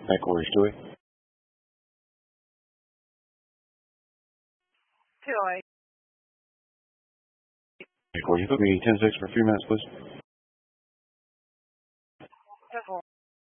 Headquarters, Joey. Joy. Headquarters, you put me 10-6 for a few minutes, please.